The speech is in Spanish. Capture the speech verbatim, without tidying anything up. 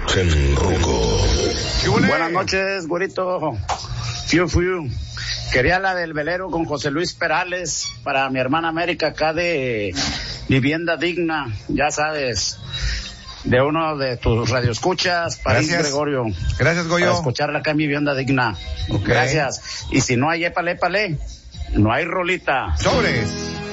Ruco. Buenas noches, güerito. Fiu, fiu. Quería la del velero con José Luis Perales para mi hermana América acá de Vivienda Digna, ya sabes, de uno de tus radioescuchas, París Gregorio. Gracias, Goyo. Para escucharla acá en Vivienda Digna. Okay. Gracias. Y si no hay épale, épale, no hay rolita. Sobres.